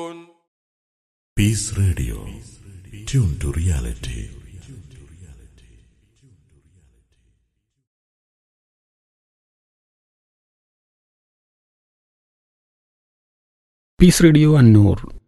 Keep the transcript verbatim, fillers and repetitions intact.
Peace Radio. Tune to reality. Piece radio Annur